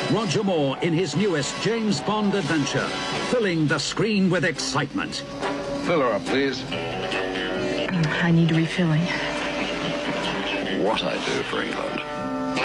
Roger Moore in his newest James Bond adventure, filling the screen with excitement. Fill her up, please. I need refilling. What I do for England.